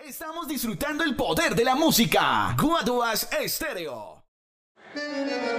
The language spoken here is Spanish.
Estamos disfrutando el poder de la música. Guaduas Estéreo.